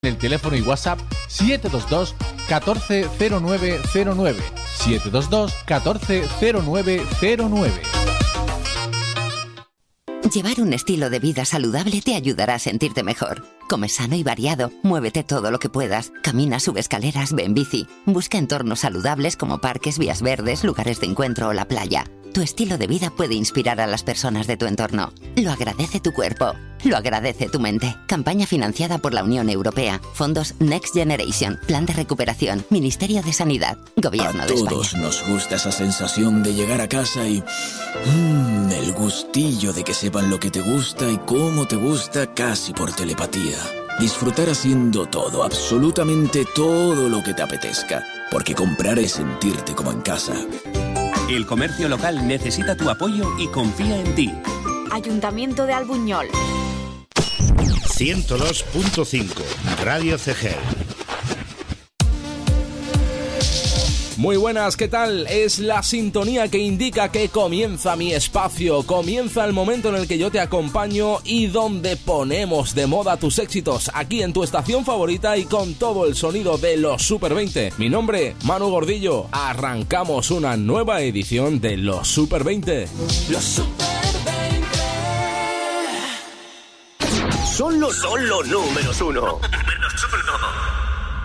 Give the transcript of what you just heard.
el teléfono y WhatsApp 722 140909. 722 140909. Llevar un estilo de vida saludable te ayudará a sentirte mejor. Come sano y variado, muévete todo lo que puedas, camina, sube escaleras, ve en bici. Busca entornos saludables como parques, vías verdes, lugares de encuentro o la playa. Tu estilo de vida puede inspirar a las personas de tu entorno. Lo agradece tu cuerpo. Lo agradece tu mente. Campaña financiada por la Unión Europea. Fondos Next Generation. Plan de recuperación. Ministerio de Sanidad. Gobierno de España. A todos nos gusta esa sensación de llegar a casa y... el gustillo de que sepan lo que te gusta y cómo te gusta casi por telepatía. Disfrutar haciendo todo, absolutamente todo lo que te apetezca. Porque comprar es sentirte como en casa. El comercio local necesita tu apoyo y confía en ti. Ayuntamiento de Albuñol. 102.5 Radio CG. Muy buenas, ¿qué tal? Es la sintonía que indica que comienza mi espacio, comienza el momento en el que yo te acompaño y donde ponemos de moda tus éxitos, aquí en tu estación favorita y con todo el sonido de los Super 20. Mi nombre, Manu Gordillo. Arrancamos una nueva edición de los Super 20. Los Super 20 son los números uno.